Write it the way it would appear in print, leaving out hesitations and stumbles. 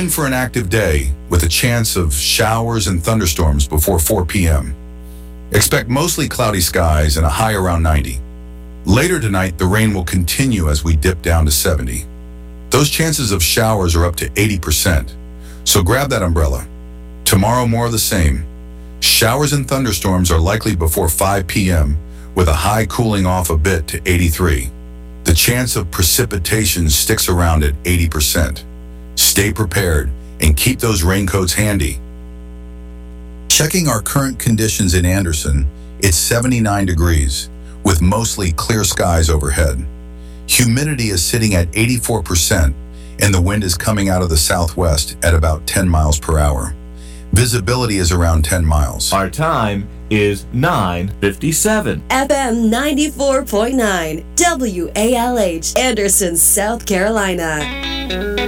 in for an active day with a chance of showers and thunderstorms before 4 p.m. Expect mostly cloudy skies and a high around 90. Later tonight, the rain will continue as we dip down to 70. Those chances of showers are up to 80%, so grab that umbrella. Tomorrow, more of the same. Showers and thunderstorms are likely before 5 p.m., with a high cooling off a bit to 83. The chance of precipitation sticks around at 80%. Stay prepared and keep those raincoats handy. Checking our current conditions in Anderson, it's 79 degrees, with mostly clear skies overhead. Humidity is sitting at 84%, and the wind is coming out of the southwest at about 10 miles per hour. Visibility is around 10 miles. Our time is 9:57. FM 94.9 WALH, Anderson, South Carolina.